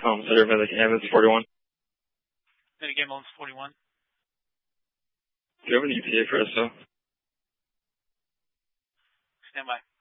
Center Medic Ambulance 41. Medic Ambulance 41. Do you have an ETA for SO? Stand by.